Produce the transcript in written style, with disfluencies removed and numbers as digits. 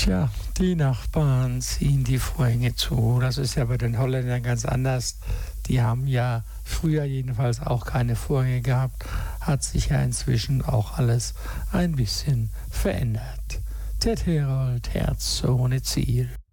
Tja, die Nachbarn ziehen die Vorhänge zu. Das ist ja bei den Holländern ganz anders. Die haben ja früher jedenfalls auch keine Vorhänge gehabt. Hat sich ja inzwischen auch alles ein bisschen verändert. Ted Herold, Herz ohne Ziel.